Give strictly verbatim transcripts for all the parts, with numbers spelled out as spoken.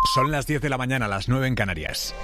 Son las diez de la mañana, las nueve en Canarias.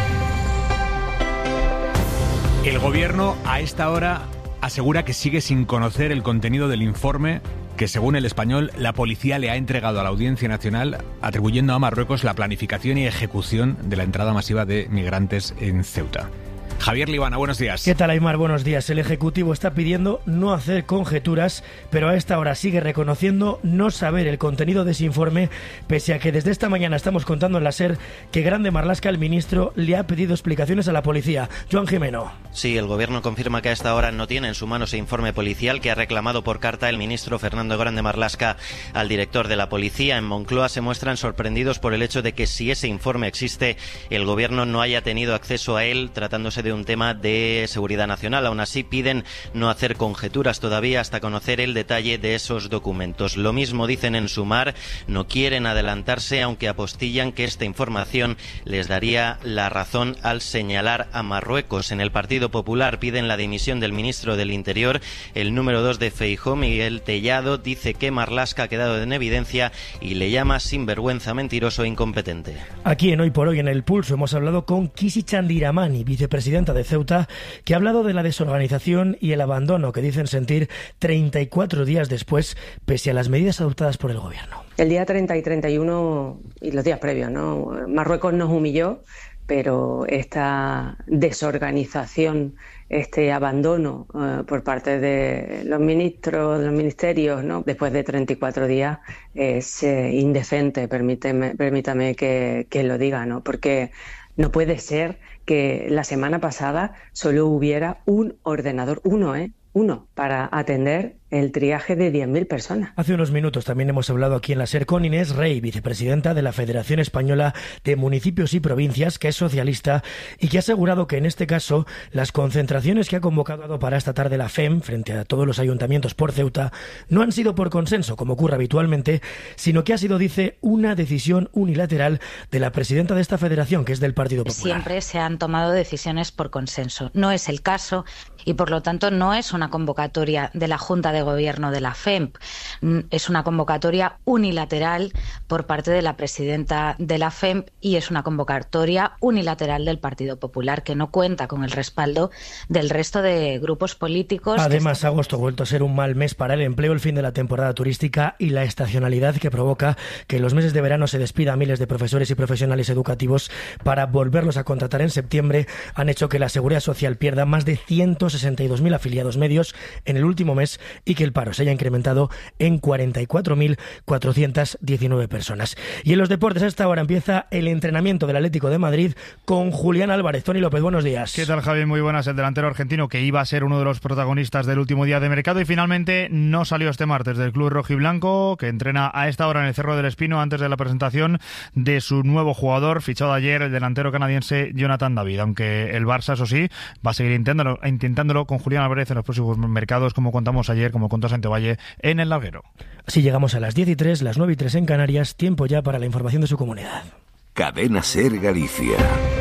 El Gobierno a esta hora asegura que sigue sin conocer el contenido del informe que, según El Español, la policía le ha entregado a la Audiencia Nacional, atribuyendo a Marruecos la planificación y ejecución de la entrada masiva de migrantes en Ceuta. Javier Libana, buenos días. ¿Qué tal, Aymar? Buenos días. El Ejecutivo está pidiendo no hacer conjeturas, pero a esta hora sigue reconociendo no saber el contenido de ese informe, pese a que desde esta mañana estamos contando en la SER que Grande Marlaska, el ministro, le ha pedido explicaciones a la policía. Joan Jimeno. Sí, el Gobierno confirma que a esta hora no tiene en su mano ese informe policial que ha reclamado por carta el ministro Fernando Grande Marlaska al director de la policía. En Moncloa se muestran sorprendidos por el hecho de que, si ese informe existe, el Gobierno no haya tenido acceso a él, tratándose de un tema de seguridad nacional. Aún así, piden no hacer conjeturas todavía hasta conocer el detalle de esos documentos. Lo mismo dicen en Sumar, no quieren adelantarse, aunque apostillan que esta información les daría la razón al señalar a Marruecos. En el Partido Popular piden la dimisión del ministro del Interior. El número dos de Feijóo, Miguel Tellado, dice que Marlaska ha quedado en evidencia y le llama sinvergüenza, mentiroso e incompetente. Aquí en Hoy por Hoy en El Pulso hemos hablado con Kisi Chandiramani, vicepresidenta de Ceuta, que ha hablado de la desorganización y el abandono que dicen sentir treinta y cuatro días después, pese a las medidas adoptadas por el Gobierno. El día treinta y treinta y uno y los días previos, ¿no? Marruecos nos humilló, pero esta desorganización, este abandono eh, por parte de los ministros, de los ministerios, ¿no? Después de treinta y cuatro días es eh, indecente, permíteme, permítame que, que lo diga, ¿no? Porque no puede ser que la semana pasada solo hubiera un ordenador, uno, ¿eh? Uno, para atender el triaje de diez mil personas. Hace unos minutos también hemos hablado aquí en la SER con Inés Rey, vicepresidenta de la Federación Española de Municipios y Provincias, que es socialista y que ha asegurado que en este caso las concentraciones que ha convocado para esta tarde la F E M frente a todos los ayuntamientos por Ceuta no han sido por consenso, como ocurre habitualmente, sino que ha sido, dice, una decisión unilateral de la presidenta de esta federación, que es del Partido Popular. Siempre se han tomado decisiones por consenso. No es el caso y, por lo tanto, no es una convocatoria de la Junta de Gobierno de la F E M. Es una convocatoria unilateral por parte de la presidenta de la F E M y es una convocatoria unilateral del Partido Popular, que no cuenta con el respaldo del resto de grupos políticos. Además, están... agosto ha vuelto a ser un mal mes para el empleo, el fin de la temporada turística y la estacionalidad que provoca que en los meses de verano se despida a miles de profesores y profesionales educativos para volverlos a contratar en septiembre, han hecho que la Seguridad Social pierda más de ciento sesenta y dos mil afiliados medios en el último mes y que el paro se haya incrementado en cuarenta y cuatro mil cuatrocientas diecinueve personas. Y en los deportes, a esta hora empieza el entrenamiento del Atlético de Madrid con Julián Álvarez. Tony López, buenos días. ¿Qué tal, Javi? Muy buenas. El delantero argentino, que iba a ser uno de los protagonistas del último día de mercado y finalmente no salió este martes del club rojiblanco, que entrena a esta hora en el Cerro del Espino antes de la presentación de su nuevo jugador, fichado ayer, el delantero canadiense Jonathan David. Aunque el Barça, eso sí, va a seguir intentándolo, intentándolo con Julián Álvarez en los próximos mercados, como contamos ayer, como contó Santovalle en El Larguero. Así llegamos a las diez y tres, las nueve y tres en Canarias, tiempo ya para la información de su comunidad. Cadena SER Galicia.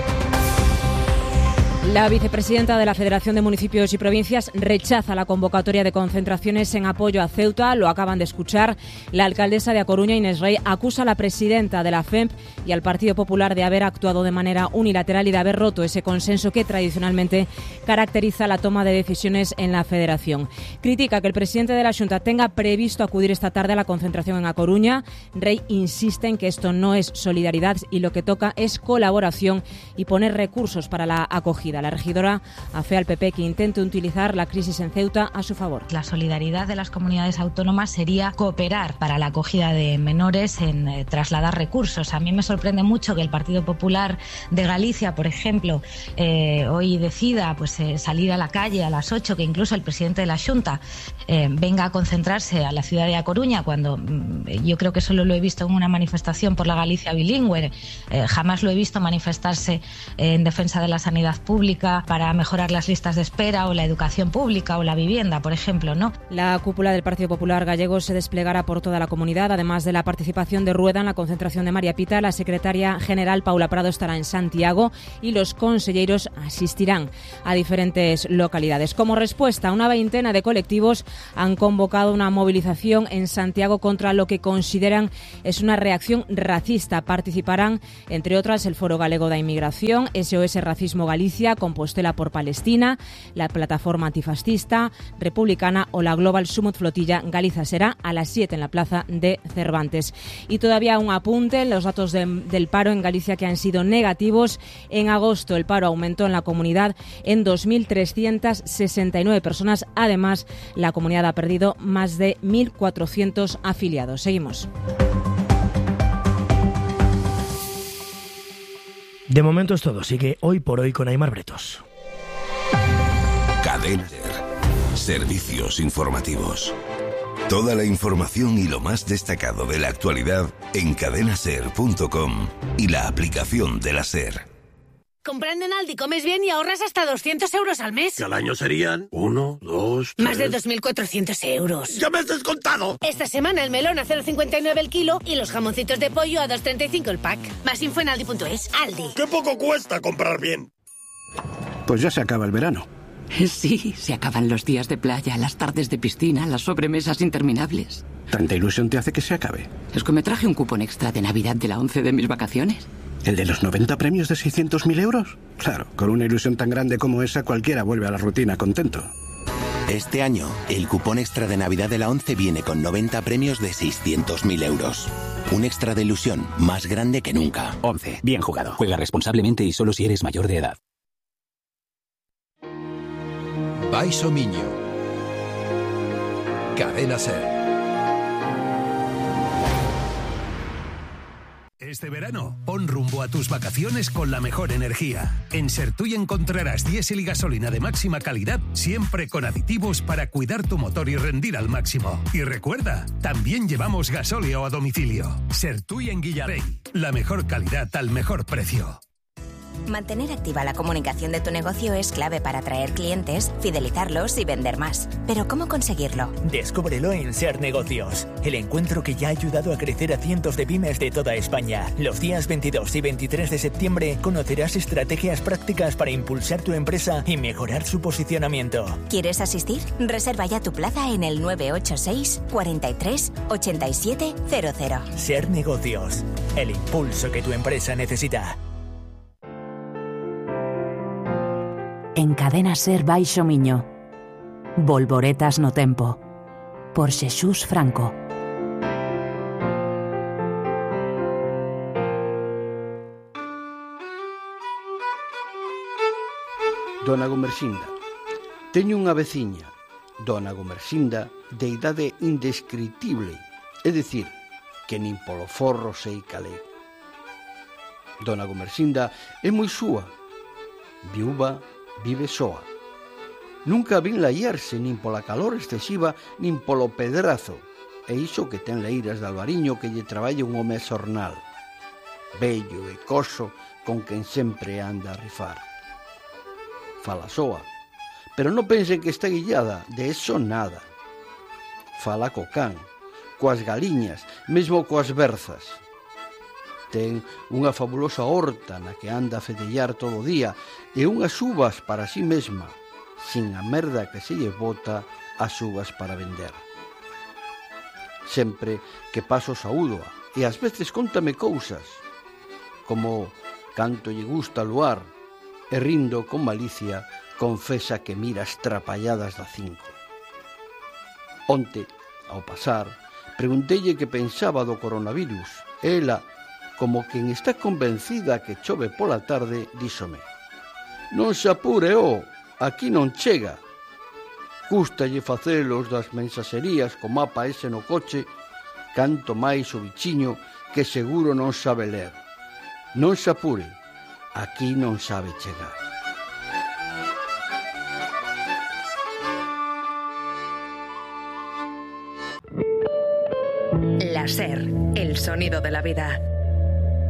La vicepresidenta de la Federación de Municipios y Provincias rechaza la convocatoria de concentraciones en apoyo a Ceuta. Lo acaban de escuchar. La alcaldesa de A Coruña, Inés Rey, acusa a la presidenta de la F E M y al Partido Popular de haber actuado de manera unilateral y de haber roto ese consenso que tradicionalmente caracteriza la toma de decisiones en la Federación. Critica que el presidente de la Xunta tenga previsto acudir esta tarde a la concentración en A Coruña. Rey insiste en que esto no es solidaridad y lo que toca es colaboración y poner recursos para la acogida. La regidora afea al P P que intente utilizar la crisis en Ceuta a su favor. La solidaridad de las comunidades autónomas sería cooperar para la acogida de menores en eh, trasladar recursos. A mí me sorprende mucho que el Partido Popular de Galicia, por ejemplo, eh, hoy decida pues eh, salir a la calle a las ocho, que incluso el presidente de la Xunta eh, venga a concentrarse a la ciudad de A Coruña, cuando mm, yo creo que solo lo he visto en una manifestación por la Galicia bilingüe. Eh, jamás lo he visto manifestarse eh, en defensa de la sanidad pública pública para mejorar las listas de espera o la educación pública o la vivienda, por ejemplo, ¿no? La cúpula del Partido Popular gallego se desplegará por toda la comunidad, además de la participación de Rueda en la concentración de María Pita. La secretaria general Paula Prado estará en Santiago y los conselleiros asistirán a diferentes localidades. Como respuesta, una veintena de colectivos han convocado una movilización en Santiago contra lo que consideran es una reacción racista. Participarán, entre otras, el Foro Galego da Inmigración, S O S Racismo Galicia, Compostela por Palestina, la Plataforma Antifascista Republicana o la Global Summit Flotilla. Galiza será a las siete en la Plaza de Cervantes. Y todavía un apunte, los datos de, del paro en Galicia que han sido negativos. En agosto el paro aumentó en la comunidad en dos mil trescientas sesenta y nueve personas. Además, la comunidad ha perdido más de mil cuatrocientos afiliados. Seguimos. De momento es todo. Sigue Hoy por Hoy con Aimar Bretos. Cadena Ser. Servicios informativos. Toda la información y lo más destacado de la actualidad en cadena ser punto com y la aplicación de la SER. Comprando en Aldi comes bien y ahorras hasta doscientos euros al mes. Que al año serían uno, dos, tres... Más de dos mil cuatrocientos euros. ¡Ya me has descontado! Esta semana el melón a cero coma cincuenta y nueve el kilo y los jamoncitos de pollo a dos coma treinta y cinco el pack. Más info en aldi punto es. Aldi. ¡Qué poco cuesta comprar bien! Pues ya se acaba el verano. Sí, se acaban los días de playa, las tardes de piscina, las sobremesas interminables. ¿Tanta ilusión te hace que se acabe? Es que me traje un cupón extra de Navidad de la once de mis vacaciones. ¿El de los noventa premios de seiscientos mil euros? Claro, con una ilusión tan grande como esa, cualquiera vuelve a la rutina contento. Este año, el cupón extra de Navidad de la once viene con noventa premios de seiscientos mil euros. Un extra de ilusión más grande que nunca. once. Bien jugado. Juega responsablemente y solo si eres mayor de edad. Baixo Miño. Cadena Ser. Este verano, pon rumbo a tus vacaciones con la mejor energía. En Sertuy encontrarás diésel y gasolina de máxima calidad, siempre con aditivos para cuidar tu motor y rendir al máximo. Y recuerda, también llevamos gasóleo a domicilio. Sertuy en Guillarey, la mejor calidad al mejor precio. Mantener activa la comunicación de tu negocio es clave para atraer clientes, fidelizarlos y vender más. ¿Pero cómo conseguirlo? Descúbrelo en Ser Negocios, el encuentro que ya ha ayudado a crecer a cientos de pymes de toda España. Los días veintidós y veintitrés de septiembre conocerás estrategias prácticas para impulsar tu empresa y mejorar su posicionamiento. ¿Quieres asistir? Reserva ya tu plaza en el nueve ocho seis, cuarenta y tres, ochenta y siete cero cero. Ser Negocios, el impulso que tu empresa necesita. En Cadena Ser Baixo Miño. Volvoretas no tempo. Por Xesús Franco. Dona Gomersinda. Teño unha veciña, Dona Gomersinda, de idade indescritible, é dicir, que nin polo forro sei calé. Dona Gomersinda é moi súa, viúva, vive soa. Nunca vin laiarse nin pola calor excesiva nin polo pedrazo, e iso que ten leiras de albariño que lle traballa un home xornal, bello e coso con quen sempre anda a rifar. Fala soa, pero non pensen que está guillada, de eso nada. Fala co can, coas galiñas, mesmo coas berzas. Ten unha fabulosa horta na que anda a fedellar todo o día e unhas uvas para si mesma, sin a merda que se lle bota as uvas para vender. Sempre que paso saúdoa e ás veces contame cousas, como canto lle gusta luar, e rindo con malicia confesa que mira as trapalladas da cinco. Onte, ao pasar, pregunteille que pensaba do coronavirus e ela, como quen está convencida que chove pola tarde, díxome: non se apure, oh, aquí non chega. Cústalle facelos das mensaxerías co mapa ese no coche, canto máis o bichiño que seguro non sabe ler. Non se apure, aquí non sabe chegar. La SER, el sonido de la vida.